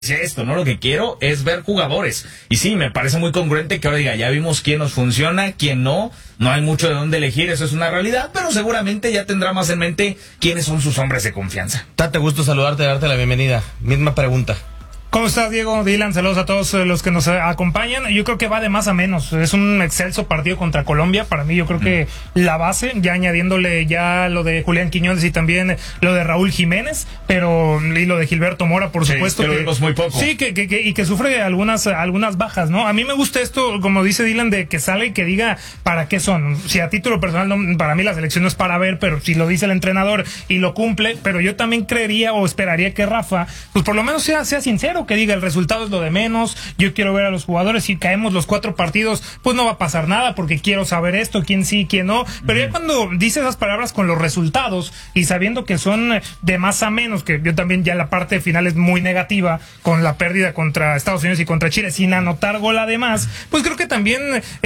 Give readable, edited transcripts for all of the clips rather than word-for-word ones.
esto, ¿no? Lo que quiero es ver jugadores. Y sí, me parece muy congruente que ahora diga, ya vimos quién nos funciona, quién no. No hay mucho de dónde elegir, eso es una realidad, pero seguramente ya tendrá más en mente quiénes son sus hombres de confianza. Tate, gusto saludarte, darte la bienvenida. Misma pregunta. ¿Cómo estás, Diego? Dylan, saludos a todos los que nos acompañan. Yo creo que va de más a menos. Es un excelso partido contra Colombia. Para mí, yo creo que la base, ya añadiéndole ya lo de Julián Quiñones y también lo de Raúl Jiménez, y lo de Gilberto Mora, por supuesto. Que lo vimos muy poco. Sí, que sufre algunas bajas, ¿no? A mí me gusta esto, como dice Dylan, de que sale y que diga para qué son. Si a título personal, no, para mí la selección no es para ver, pero si lo dice el entrenador y lo cumple, pero yo también creería o esperaría que Rafa, pues por lo menos sea sincero, que diga el resultado es lo de menos, yo quiero ver a los jugadores, si caemos los 4 partidos, pues no va a pasar nada, porque quiero saber esto, quién sí, quién no, pero ya cuando dice esas palabras con los resultados, y sabiendo que son de más a menos, que yo también ya la parte final es muy negativa, con la pérdida contra Estados Unidos y contra Chile, sin anotar gol además, pues creo que también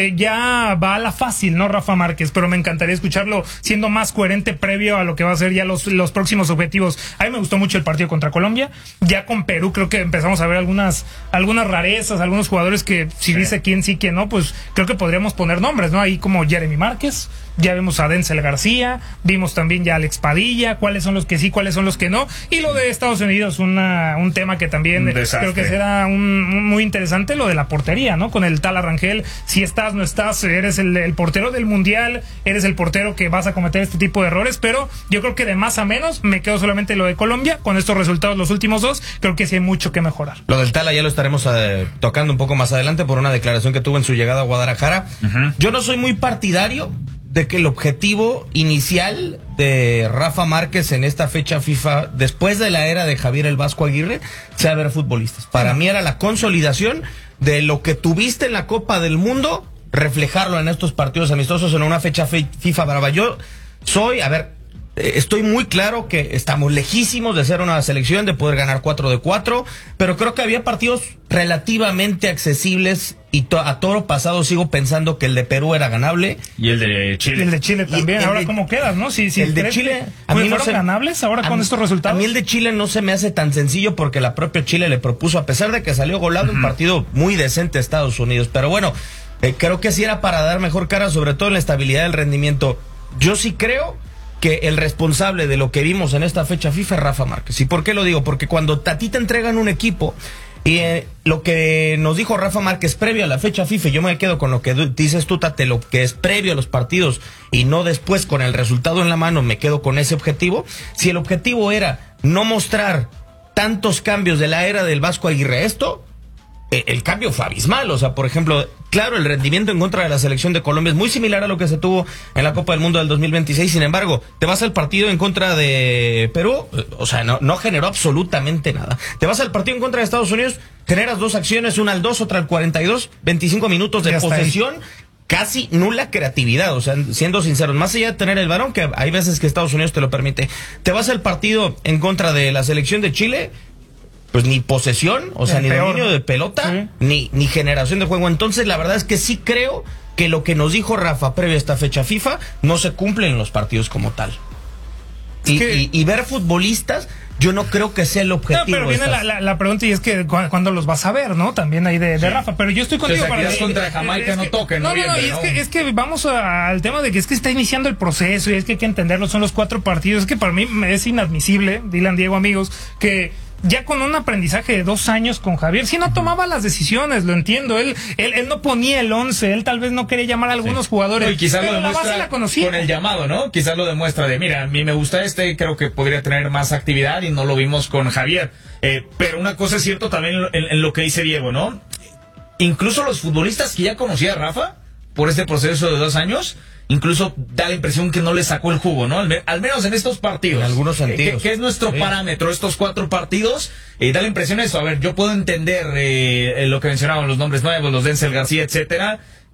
ya va a la fácil, ¿no, Rafa Márquez? Pero me encantaría escucharlo siendo más coherente previo a lo que va a ser ya los próximos objetivos. A mí me gustó mucho el partido contra Colombia, ya con Perú creo que empezamos a ver algunas rarezas, algunos jugadores que si dice quién sí, quién no, pues creo que podríamos poner nombres, ¿no? Ahí como Jeremy Márquez, ya vemos a Denzel García, vimos también ya a Alex Padilla, cuáles son los que sí, cuáles son los que no, y lo de Estados Unidos, un tema que también creo que será muy interesante, lo de la portería, ¿no? Con el tal Rangel, si estás, no estás, eres el portero del Mundial, eres el portero que vas a cometer este tipo de errores, pero yo creo que de más a menos, me quedo solamente lo de Colombia, con estos resultados los últimos 2, creo que sí hay mucho que mejorar. Lo del Tala ya lo estaremos tocando un poco más adelante por una declaración que tuvo en su llegada a Guadalajara. Yo no soy muy partidario de que el objetivo inicial de Rafa Márquez en esta fecha FIFA, después de la era de Javier el Vasco Aguirre, sea ver futbolistas. Para mí era la consolidación de lo que tuviste en la Copa del Mundo, reflejarlo en estos partidos amistosos en una fecha FIFA brava. Estoy muy claro que estamos lejísimos de ser una selección, de poder ganar 4 de 4, pero creo que había partidos relativamente accesibles y a toro pasado sigo pensando que el de Perú era ganable. Y el de Chile. Y el de Chile también. Ahora, ¿cómo quedas, no? Si el de Chile, a mí fueron ganables ahora con estos resultados. A mí el de Chile no se me hace tan sencillo porque la propia Chile le propuso, a pesar de que salió golado, un partido muy decente a Estados Unidos. Pero bueno, creo que sí era para dar mejor cara, sobre todo en la estabilidad del rendimiento. Yo sí creo que el responsable de lo que vimos en esta fecha FIFA es Rafa Márquez. ¿Y por qué lo digo? Porque cuando a ti te entregan un equipo y lo que nos dijo Rafa Márquez previo a la fecha FIFA, yo me quedo con lo que dices tú, Tate, lo que es previo a los partidos y no después con el resultado en la mano, me quedo con ese objetivo. Si el objetivo era no mostrar tantos cambios de la era del Vasco Aguirre, el cambio fue abismal. O sea, por ejemplo, claro, el rendimiento en contra de la selección de Colombia es muy similar a lo que se tuvo en la Copa del Mundo del 2026. Sin embargo, te vas al partido en contra de Perú, o sea, no generó absolutamente nada. Te vas al partido en contra de Estados Unidos, generas 2 acciones, una al 2, otra al 42, 25 minutos de posesión, casi nula creatividad. O sea, siendo sinceros, más allá de tener el balón, que hay veces que Estados Unidos te lo permite, te vas al partido en contra de la selección de Chile, pues ni posesión, o sea, ni dominio de pelota, ni generación de juego. Entonces, la verdad es que sí creo que lo que nos dijo Rafa previo a esta fecha FIFA no se cumple en los partidos como tal. Y ver futbolistas, yo no creo que sea el objetivo. No, pero viene la pregunta, y es que cuando los vas a ver, ¿no? También ahí de Rafa, pero yo estoy contigo. Entonces, para contra Jamaica no toque, no, es que vamos al tema de que es que está iniciando el proceso y es que hay que entenderlo, son los 4 partidos. Es que para mí es inadmisible, Dylan, Diego, amigos, que ya con un aprendizaje de 2 años con Javier, sí no tomaba las decisiones, lo entiendo, él no ponía el 11, él tal vez no quería llamar a algunos jugadores, y quizás pero lo demuestra la conocía con el llamado, ¿no? Quizás lo demuestra de, mira, a mí me gusta creo que podría tener más actividad y no lo vimos con Javier, pero una cosa es cierto también en lo que dice Diego, ¿no? Incluso los futbolistas que ya conocía Rafa por este proceso de 2 años, incluso da la impresión que no le sacó el jugo, ¿no? Al menos en estos partidos. En algunos sentidos. Que es nuestro parámetro, estos 4 partidos. Da la impresión eso. A ver, yo puedo entender lo que mencionaban, los nombres nuevos, los Denzel García, etcétera,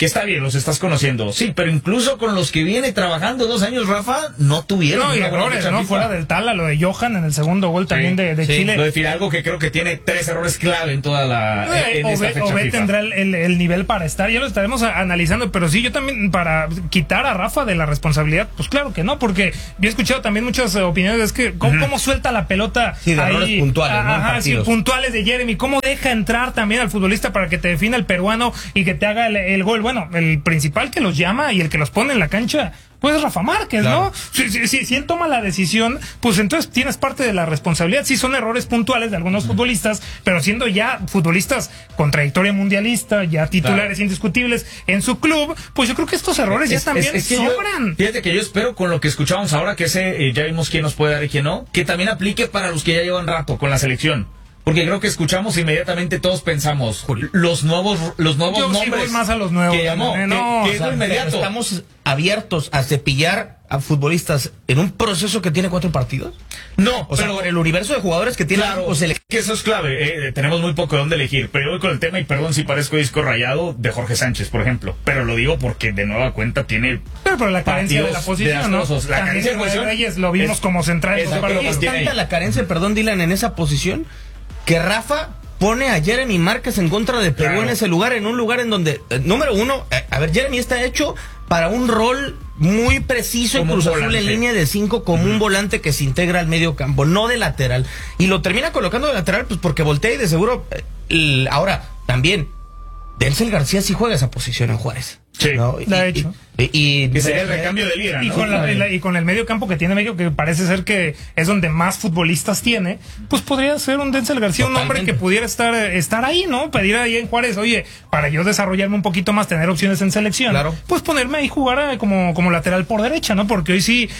que está bien, los estás conociendo, sí, pero incluso con los que viene trabajando 2 años, Rafa, no tuvieron. No, y errores, ¿no? Fuera del Tala, lo de Johan en el segundo gol también de Chile. Lo de Fidalgo, que creo que tiene 3 errores clave en toda esta fecha Ove FIFA. tendrá el nivel para estar, ya lo estaremos analizando, pero sí, yo también, para quitar a Rafa de la responsabilidad, pues claro que no, porque yo he escuchado también muchas opiniones, es que cómo suelta la pelota de errores ahí, puntuales, ¿no? sí, puntuales de Jeremy, cómo deja entrar también al futbolista para que te defina el peruano y que te haga el gol. Bueno, el principal que los llama y el que los pone en la cancha, pues es Rafa Márquez, claro, ¿no? Si él toma la decisión, pues entonces tienes parte de la responsabilidad. Sí, son errores puntuales de algunos futbolistas, pero siendo ya futbolistas con trayectoria mundialista, ya titulares indiscutibles en su club, pues yo creo que estos errores ya también sobran. Fíjate que yo espero, con lo que escuchamos ahora, que ya vimos quién nos puede dar y quién no, que también aplique para los que ya llevan rato con la selección. Porque creo que escuchamos inmediatamente, todos pensamos los nuevos Yo nombres. Sí voy más a los nuevos. Que llamó, que es lo inmediato. ¿Estamos abiertos a cepillar a futbolistas en un proceso que tiene 4 partidos? No, o sea, pero con el universo de jugadores que tiene, claro, que eso es clave. Tenemos muy poco de dónde elegir. Pero yo voy con el tema, y perdón si parezco disco rayado, de Jorge Sánchez, por ejemplo. Pero lo digo porque de nueva cuenta tiene. Pero la carencia de la posición, ¿no? La carencia de posición. Reyes lo vimos como central. Es tanta la carencia, perdón, Dylan, en esa posición, que Rafa pone a Jeremy Márquez en contra de Perú en ese lugar, en un lugar en donde, número uno, a ver, Jeremy está hecho para un rol muy preciso en Cruz Azul en línea de 5, como un volante que se integra al medio campo, no de lateral. Y lo termina colocando de lateral, pues porque voltea y de seguro. Ahora, también, Denzel García sí juega esa posición en Juárez. Sí, ¿no? la ha hecho. Y sería el recambio de Lira, ¿no? Y con el medio campo que tiene México, que parece ser que es donde más futbolistas tiene, pues podría ser un Denzel García, un hombre que pudiera estar ahí, ¿no? Pedir ahí en Juárez, oye, para yo desarrollarme un poquito más, tener opciones en selección, pues ponerme ahí jugar como lateral por derecha, ¿no? Porque hoy sí,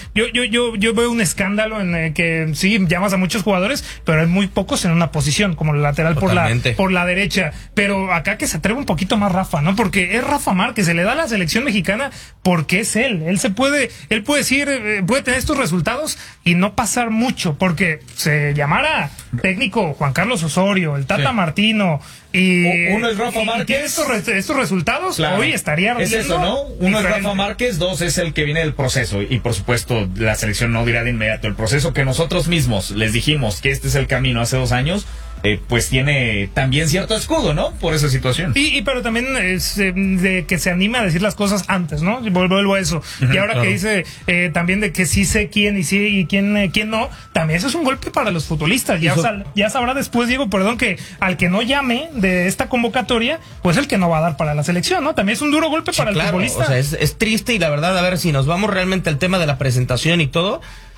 yo veo un escándalo en que sí llamas a muchos jugadores, pero hay muy pocos en una posición como lateral por la derecha. Pero acá que se atreve un poquito más Rafa, ¿no? Porque es Rafa Márquez, se le da a la selección mexicana porque es él puede decir, puede tener estos resultados y no pasar mucho, porque se llamara técnico Juan Carlos Osorio, el Tata Martino, y uno es Rafa Márquez, estos resultados, hoy estaría es eso, ¿no? Uno es Rafa Márquez, 2 es el que viene del proceso, y por supuesto la selección no dirá de inmediato el proceso que nosotros mismos les dijimos que este es el camino hace 2 años. Pues tiene también cierto escudo, ¿no? Por esa situación. Pero también es de que se anime a decir las cosas antes, ¿no? Vuelvo a eso. Y ahora que dice también de que sí sé quién y quién no, también eso es un golpe para los futbolistas. Ya sabrá después, Diego, que al que no llame de esta convocatoria, pues el que no va a dar para la selección, ¿no? También es un duro golpe para el futbolista. O sea, es triste, y la verdad, a ver, si nos vamos realmente al tema de la presentación y todo,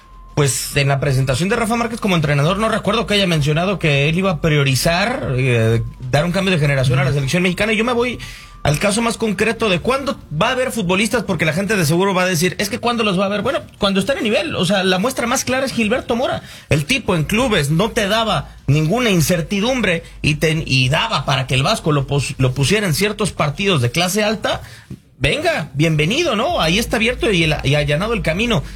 pues en la presentación de Rafa Márquez como entrenador no recuerdo que haya mencionado que él iba a priorizar dar un cambio de generación a la selección mexicana. Y yo me voy al caso más concreto de cuándo va a haber futbolistas, porque la gente de seguro va a decir, es que ¿cuándo los va a ver? Bueno, cuando están en nivel. O sea, la muestra más clara es Gilberto Mora. El tipo en clubes no te daba ninguna incertidumbre y daba para que el Vasco lo pusiera en ciertos partidos de clase alta. Venga, bienvenido, ¿no? Ahí está abierto y allanado el camino.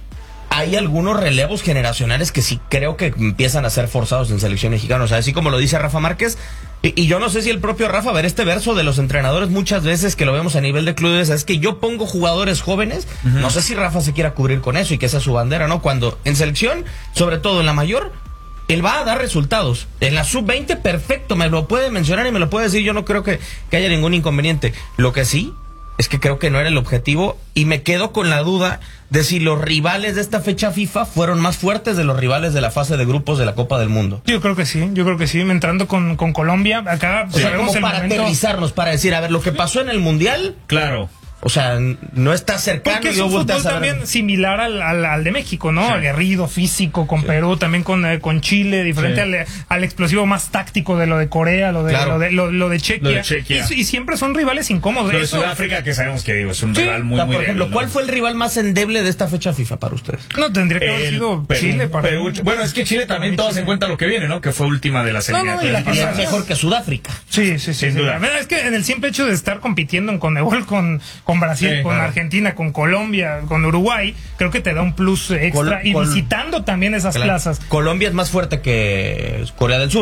Hay algunos relevos generacionales que sí creo que empiezan a ser forzados en selección mexicana. O sea, así como lo dice Rafa Márquez, y yo no sé si el propio Rafa, ver este verso de los entrenadores muchas veces que lo vemos a nivel de clubes, es que yo pongo jugadores jóvenes, no sé si Rafa se quiera cubrir con eso y que esa es su bandera, ¿no? Cuando en selección, sobre todo en la mayor, él va a dar resultados. En la sub-20, perfecto, me lo puede mencionar y me lo puede decir, yo no creo que haya ningún inconveniente. Lo que sí es que creo que no era el objetivo, y me quedo con la duda de si los rivales de esta fecha FIFA fueron más fuertes de los rivales de la fase de grupos de la Copa del Mundo. Yo creo que sí, entrando con Colombia, acá sabemos como para aterrizarnos, para decir, a ver, lo que pasó en el Mundial, claro, o sea, no está cercano. Porque es un fútbol también similar al de México, ¿no? Sí. Aguerrido, físico, con Perú, también con Chile, diferente al explosivo más táctico de lo de Corea, lo de Chequia. Y siempre son rivales incómodos. Lo de Sudáfrica, que sabemos que es un rival muy por ejemplo, débil, ¿no? ¿Cuál fue el rival más endeble de esta fecha FIFA para ustedes? No, tendría que haber sido Chile. Bueno, es que Chile también tomas en cuenta lo que viene, ¿no? Que fue última de las eliminatorias. Y es mejor que Sudáfrica. Sí. Sin duda. Es que en el simple hecho de estar compitiendo en Conmebol con Brasil, con Argentina, con Colombia, con Uruguay, creo que te da un plus extra, y visitando también esas plazas. Colombia es más fuerte que Corea del Sur.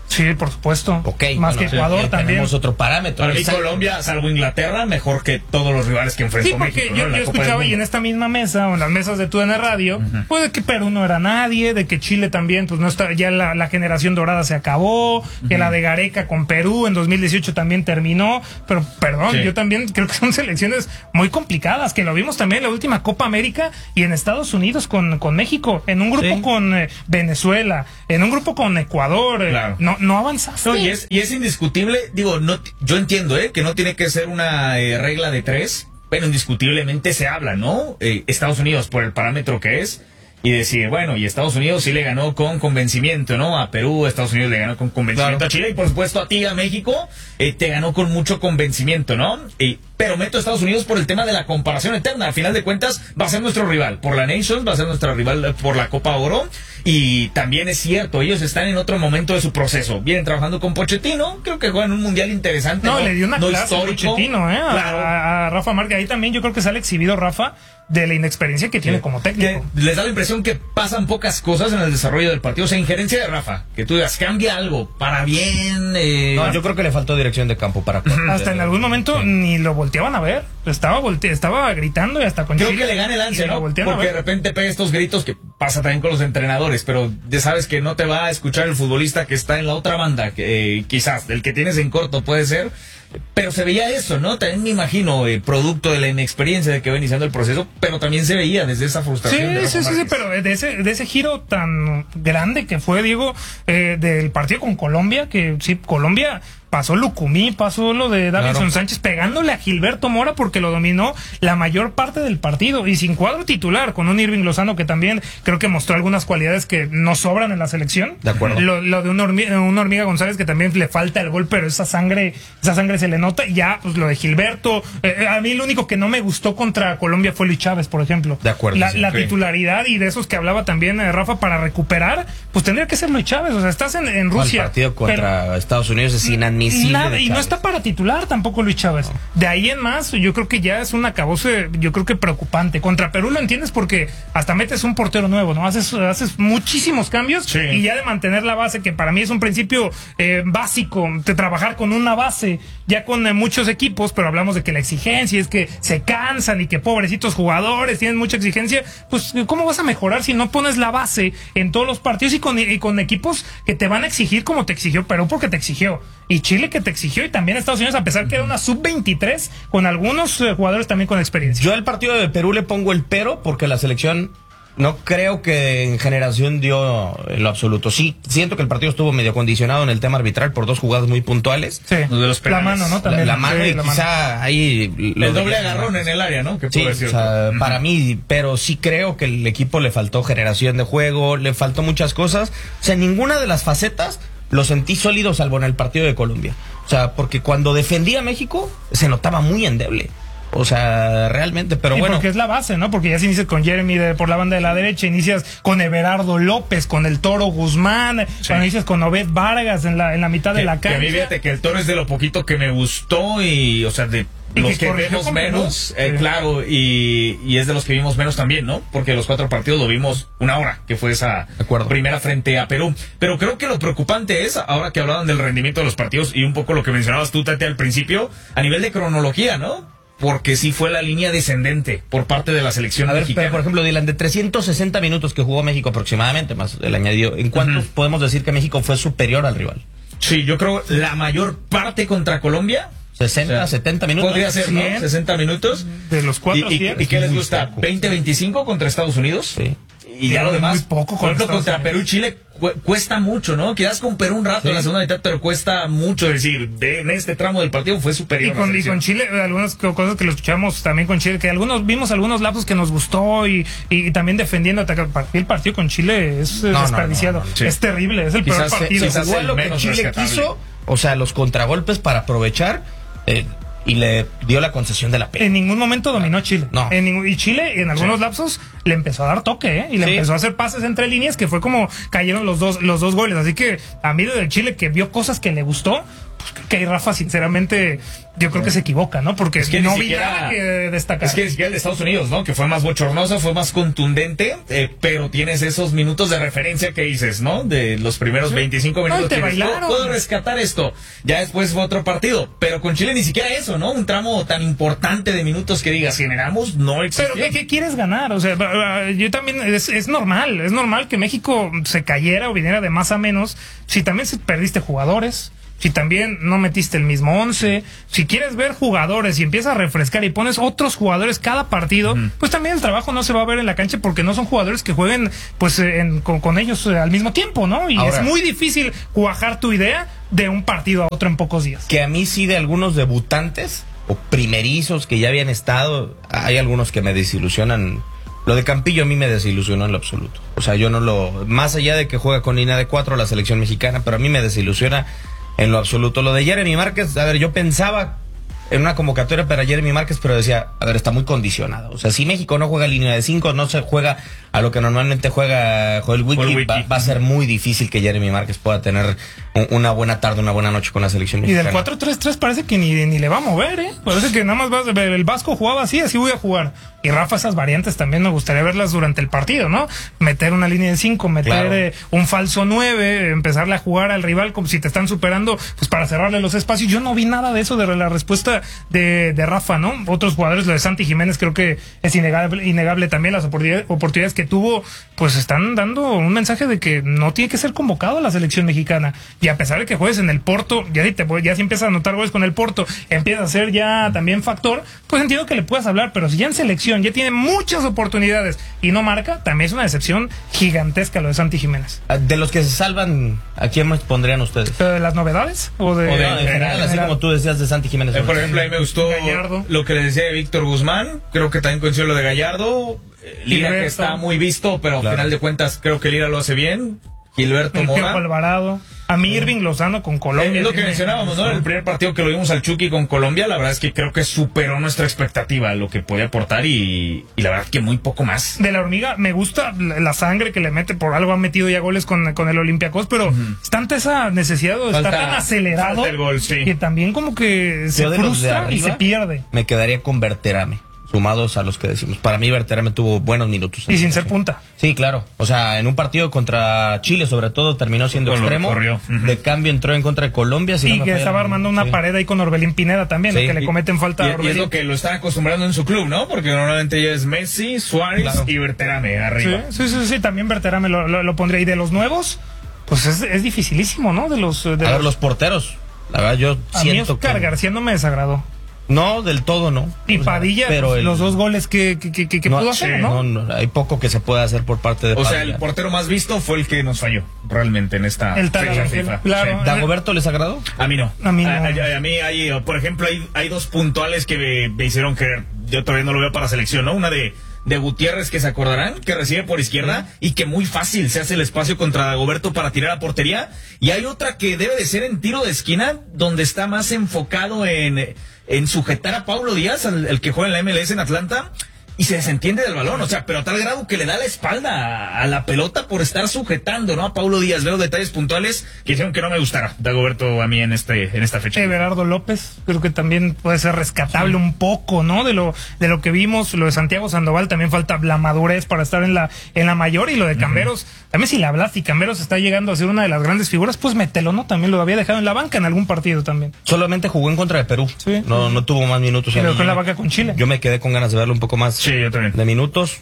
Sí, por supuesto. Más que Ecuador también. Tenemos otro parámetro. Para mí Colombia, salvo Inglaterra, mejor que todos los rivales que enfrentó México. Sí, porque yo escuchaba y en esta misma mesa, o en las mesas de TUDN Radio, pues de que Perú no era nadie, de que Chile también, pues no está, ya la generación dorada se acabó, que la de Gareca con Perú en 2018 también terminó, pero perdón, yo también creo que son selecciones muy complicadas, que lo vimos también en la última Copa América y en Estados Unidos con México, en un grupo con Venezuela, en un grupo con Ecuador, no avanzaste. No, y es indiscutible, digo, yo entiendo que no tiene que ser una regla de 3, pero indiscutiblemente se habla, ¿no? Estados Unidos por el parámetro que es, y decir, bueno, y Estados Unidos sí le ganó con convencimiento, ¿no? A Perú, Estados Unidos le ganó con convencimiento a Chile, y por supuesto a ti, a México, te ganó con mucho convencimiento, ¿no? Pero meto a Estados Unidos por el tema de la comparación eterna. Al final de cuentas, va a ser nuestro rival por la Nations, va a ser nuestro rival por la Copa Oro, y también es cierto, ellos están en otro momento de su proceso. Vienen trabajando con Pochettino, creo que juegan un mundial interesante. No, le dio una clase a Pochettino, a Rafa Márquez. Ahí también yo creo que sale exhibido Rafa de la inexperiencia que tiene como técnico. Que les da la impresión que pasan pocas cosas en el desarrollo del partido. O sea, injerencia de Rafa, que tú digas, cambia algo para bien. No, yo creo que le faltó dirección de campo para hasta en algún momento ni lo volteaban a ver. Estaba gritando y hasta con creo que le gane el ansia, ¿no? Porque de repente pega estos gritos que pasa también con los entrenadores, pero ya sabes que no te va a escuchar el futbolista que está en la otra banda, quizás el que tienes en corto puede ser. Pero se veía eso, ¿no? También me imagino, producto de la inexperiencia de que va iniciando el proceso, pero también se veía desde esa frustración. Sí, pero de ese giro tan grande que fue, Diego, del partido con Colombia, que sí, Colombia pasó Lucumí, pasó lo de Davinson Sánchez pegándole a Gilberto Mora porque lo dominó la mayor parte del partido y sin cuadro titular, con un Irving Lozano que también creo que mostró algunas cualidades que no sobran en la selección. De acuerdo. Lo de una hormiga González que también le falta el gol, pero esa sangre se le nota. Y ya, pues lo de Gilberto. A mí lo único que no me gustó contra Colombia fue Luis Chávez, por ejemplo. De acuerdo. La titularidad y de esos que hablaba también Rafa para recuperar, pues tendría que ser Luis Chávez. O sea, estás en Rusia. El partido contra Estados Unidos es inadmisible. Y no está para titular tampoco Luis Chávez. No. De ahí en más, yo creo que ya es un acabose, yo creo que preocupante. Contra Perú lo entiendes porque hasta metes un portero nuevo, ¿no? Haces muchísimos cambios y ya de mantener la base, que para mí es un principio básico, de trabajar con una base, ya con muchos equipos, pero hablamos de que la exigencia es que se cansan y que pobrecitos jugadores tienen mucha exigencia. Pues, ¿cómo vas a mejorar si no pones la base en todos los partidos y con equipos que te van a exigir como te exigió Perú porque te exigió? Y Chile que te exigió, y también Estados Unidos, a pesar que era una sub-23, con algunos jugadores también con experiencia. Yo al partido de Perú le pongo el pero, porque la selección no creo que en generación dio en lo absoluto. Sí, siento que el partido estuvo medio condicionado en el tema arbitral por dos jugadas muy puntuales. Sí, de los la mano, ¿no? También. La mano y quizá ahí... El doble agarrón en el área, ¿no? Que sí, o sea, para mí, pero sí creo que el equipo le faltó generación de juego, le faltó muchas cosas. O sea, ninguna de las facetas lo sentí sólido salvo en el partido de Colombia. O sea, porque cuando defendía a México se notaba muy endeble. O sea, realmente, pero bueno. Porque es la base, ¿no? Porque ya se inicias con Jeremy por la banda de la derecha, inicias con Everardo López, con el Toro Guzmán, inicias con Obed Vargas en la mitad de la cancha. Que a mí, fíjate que el Toro es de lo poquito que me gustó y, o sea, de los que vemos menos, claro, y es de los que vimos menos también, ¿no? Porque los 4 partidos lo vimos una hora, que fue esa primera frente a Perú. Pero creo que lo preocupante es, ahora que hablaban del rendimiento de los partidos y un poco lo que mencionabas tú, Tati, al principio, a nivel de cronología, ¿no? Porque sí fue la línea descendente por parte de la selección mexicana. Pero, por ejemplo, Dylan, de 360 minutos que jugó México aproximadamente, más el añadido, ¿en cuántos podemos decir que México fue superior al rival? Sí, yo creo la mayor parte contra Colombia. 60, 70 minutos. Podría ser, ¿no? 60 minutos. De los 4 ¿Y qué les gusta? ¿20-25 contra Estados Unidos? Sí. Y ya lo demás, muy poco por ejemplo, contra Perú y Chile cuesta mucho, ¿no? Quedas con Perú un rato en la segunda mitad, pero cuesta mucho. Es decir, en este tramo del partido fue superior. Y con Chile, algunas cosas que lo escuchamos también con Chile, que vimos algunos lapsos que nos gustó y también defendiendo. El partido con Chile es desperdiciado. No. Sí. Es terrible, es el peor partido. Quizás fue lo que Chile quiso, o sea, los contragolpes para aprovechar. Y le dio la concesión de la pena. En ningún momento dominó Chile. No. Y Chile, en algunos lapsos, le empezó a dar toque, y le empezó a hacer pases entre líneas, que fue como cayeron los dos goles. Así que a mí de Chile, que vio cosas que le gustó, que ahí Rafa, sinceramente, yo creo que se equivoca, ¿no? Porque es que no ni vi siquiera, nada que destacar. Es que ni siquiera el de Estados Unidos, ¿no? Que fue más bochornoso, fue más contundente, pero tienes esos minutos de referencia que dices, ¿no? De los primeros 25 minutos. te que dices, bailaron. puedo rescatar esto. Ya después fue otro partido. Pero con Chile ni siquiera eso, ¿no? Un tramo tan importante de minutos que digas, generamos, no existió. Pero ¿qué quieres ganar? O sea, yo también, es normal que México se cayera o viniera de más a menos si también perdiste jugadores, si también no metiste el mismo 11, si quieres ver jugadores y empiezas a refrescar y pones otros jugadores cada partido, pues también el trabajo no se va a ver en la cancha porque no son jugadores que jueguen pues con ellos al mismo tiempo, ¿no? Y ahora, es muy difícil cuajar tu idea de un partido a otro en pocos días. Que a mí sí, de algunos debutantes o primerizos que ya habían estado, hay algunos que me desilusionan. Lo de Campillo a mí me desilusionó en lo absoluto. O sea, yo no lo... Más allá de que juega con línea de 4 la selección mexicana, pero a mí me desilusiona en lo absoluto. Lo de Jeremy Márquez, a ver, yo pensaba en una convocatoria para Jeremy Márquez, pero decía, a ver, está muy condicionado. O sea, si México no juega línea de 5, no se juega a lo que normalmente juega Joel Wiki, va a ser muy difícil que Jeremy Márquez pueda tener una buena tarde, una buena noche con la selección Y mexicana. del 4-3-3 parece que ni le va a mover, ¿eh? Parece que nada más el Vasco jugaba así voy a jugar. Y Rafa, esas variantes también me gustaría verlas durante el partido, ¿no? Meter una línea de 5, meter un falso 9, empezarle a jugar al rival como si te están superando, pues para cerrarle los espacios. Yo no vi nada de eso de la respuesta de Rafa, ¿no? Otros jugadores, lo de Santi Jiménez, creo que es innegable también las oportunidades que tuvo, pues están dando un mensaje de que no tiene que ser convocado a la selección mexicana. Y a pesar de que juegues en el Porto, ya si empiezas a anotar goles con el Porto, empieza a ser ya también factor, pues entiendo que le puedas hablar, pero si ya en selección ya tiene muchas oportunidades y no marca, también es una decepción gigantesca lo de Santi Jiménez. De los que se salvan, ¿a quién más pondrían ustedes? ¿Pero de las novedades? ¿O de en general, así como tú decías de Santi Jiménez. Por ejemplo, a mí me gustó Gallardo. lo que le decía de Víctor Guzmán. Creo que también coincido lo de Gallardo. Lira, Gilberto. que está muy visto, pero al final de cuentas creo que Lira lo hace bien. Gilberto El Piojo Mora. Alvarado. A mí Irving Lozano con Colombia. Es lo que mencionábamos, ¿no? El primer partido que lo vimos al Chucky con Colombia, la verdad es que creo que superó nuestra expectativa, lo que podía aportar y la verdad que muy poco más. De la Hormiga, me gusta la sangre que le mete, por algo ha metido ya goles con el Olympiacos, pero es tanta esa necesidad de estar tan acelerado falta el gol, sí. que también como que se Yo de los de frustra y arriba, se pierde. Me quedaría con Berterame, sumados a los que decimos. Para mí Berterame tuvo buenos minutos. Y sin ser punta. Sí, claro. O sea, en un partido contra Chile, sobre todo, terminó siendo extremo. Corrió. De cambio entró en contra de Colombia. Si Y no me que falla estaba la armando memoria. una pared ahí con Orbelín Pineda también, Sí. que le cometen falta a Y es Orbelín. lo que lo están acostumbrando en su club, ¿no? Porque normalmente ya es Messi, Suárez Claro. y Berterame arriba. Sí, también Berterame lo pondría. Y de los nuevos, pues es dificilísimo, ¿no? A ver, los porteros. La verdad, yo a mí siento Oscar que... García no me desagradó. No, del todo no. Y O sea, Padilla, pero pues, el- los dos goles que no, pudo hacer, sí, ¿no? no, hay poco que se puede hacer por parte de O sea, Padilla. el portero más visto fue el que nos falló realmente en esta El Tala fecha Rafael, FIFA. claro. Sí. ¿Dagoberto les agradó? A mí no. A mí no. A mí hay, por ejemplo, hay dos puntuales que me hicieron creer. Yo todavía no lo veo para selección, ¿no? Una de Gutiérrez, que se acordarán, que recibe por izquierda y que muy fácil se hace el espacio contra Dagoberto para tirar a portería. Y hay otra que debe de ser en tiro de esquina, donde está más enfocado en sujetar a Paulo Díaz, el que juega en la MLS en Atlanta, y se desentiende del balón, o sea, pero a tal grado que le da la espalda a la pelota por estar sujetando, ¿no? A Paulo Díaz. Veo detalles puntuales que hicieron que no me gustara Dagoberto a mí en esta fecha. Everardo López, creo que también puede ser rescatable un poco, ¿no? De lo que vimos, lo de Santiago Sandoval, también falta la madurez para estar en la mayor, y lo de Camberos, también si le hablaste y Camberos está llegando a ser una de las grandes figuras, pues mételo, ¿no? También lo había dejado en la banca en algún partido también. Solamente jugó en contra de Perú. Sí. No tuvo más minutos. Y lo dejó en la banca con Chile. Yo me quedé con ganas de verlo un poco más. Sí, yo también. De minutos.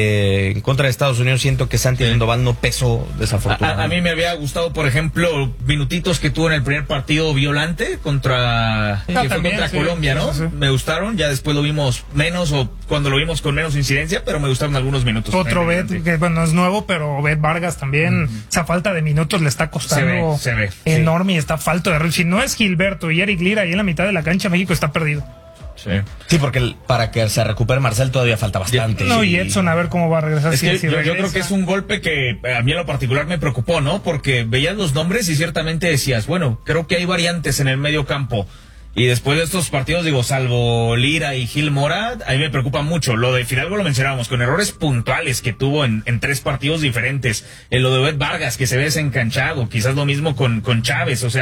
En contra de Estados Unidos siento que Santi Sandoval no pesó desafortunadamente. A mí me había gustado, por ejemplo, minutitos que tuvo en el primer partido Violante contra, que fue también, contra sí. Colombia, ¿no? Sí. Me gustaron, ya después lo vimos menos, o cuando lo vimos con menos incidencia, pero me gustaron algunos minutos. Otro Bet, que bueno, es nuevo, pero Bet Vargas también, esa falta de minutos le está costando Se ve, enorme, y está falto de... Si no es Gilberto y Eric Lira ahí en la mitad de la cancha, México está perdido. Sí. Sí, porque para que se recupere Marcel todavía falta bastante. No, Sí. y Edson a ver cómo va a regresar. Es que si yo regresa. creo que es un golpe que a mí en lo particular me preocupó, ¿no? Porque veías los nombres y ciertamente decías, bueno, creo que hay variantes en el medio campo. Y después de estos partidos, digo, salvo Lira y Gil Mora, a mí me preocupa mucho. Lo de Fidalgo lo mencionábamos, con errores puntuales que tuvo en 3 partidos diferentes. Lo de Bet Vargas, que se ve desencanchado. Quizás lo mismo con Chávez. O sea,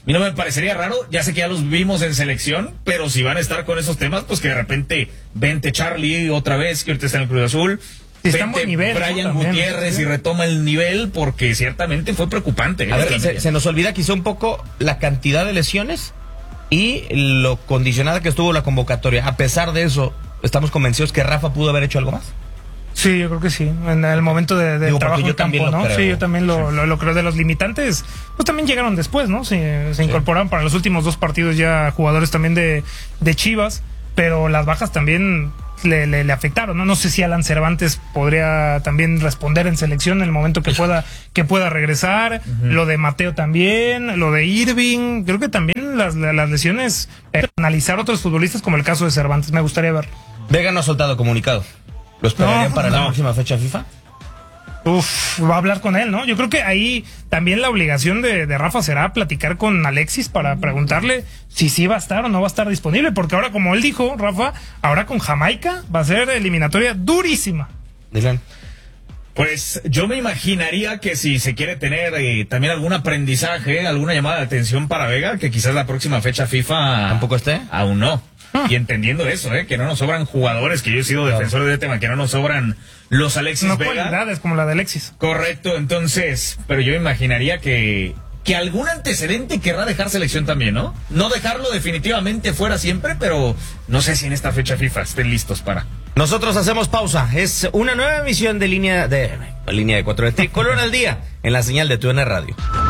mí no me parecería raro, ya sé que ya los vimos en selección, pero si van a estar con esos temas, pues que de repente vente Charlie otra vez, que ahorita está en el Cruz Azul. Sí, está en buen nivel, Brian ¿no? Gutiérrez y retoma el nivel, porque ciertamente fue preocupante. A ver, se nos olvida quizá un poco la cantidad de lesiones y lo condicionada que estuvo la convocatoria. A pesar de eso, ¿estamos convencidos que Rafa pudo haber hecho algo más? Sí, yo creo que sí. En el momento del trabajo yo en campo, también lo ¿no? creo. Sí, yo también lo creo. De los limitantes, pues también llegaron después, ¿no? Se incorporaron para los últimos 2 partidos ya jugadores también de Chivas, pero las bajas también le afectaron, ¿no? No sé si Alan Cervantes podría también responder en selección en el momento que pueda regresar. Lo de Mateo también, lo de Irving. Creo que también las lesiones, analizar otros futbolistas como el caso de Cervantes, me gustaría ver. Vega no ha soltado comunicado. ¿Lo esperarían para la próxima fecha FIFA? Va a hablar con él, ¿no? Yo creo que ahí también la obligación de Rafa será platicar con Alexis para preguntarle si sí va a estar o no va a estar disponible, porque ahora, como él dijo, Rafa, ahora con Jamaica va a ser eliminatoria durísima. Dylan. Pues yo me imaginaría que si se quiere tener también algún aprendizaje, alguna llamada de atención para Vega, que quizás la próxima fecha FIFA ¿Tampoco esté? Aún no. Y entendiendo eso, que no nos sobran jugadores, que yo he sido defensor de tema, que no nos sobran los Alexis No Vega. cualidades como la de Alexis. Correcto, entonces, pero yo imaginaría que algún antecedente querrá dejar selección también, ¿no? No dejarlo definitivamente fuera siempre, pero no sé si en esta fecha FIFA estén listos para. Nosotros hacemos pausa. Es una nueva emisión de línea de 4 de Tricolor al día en la señal de TUDN Radio.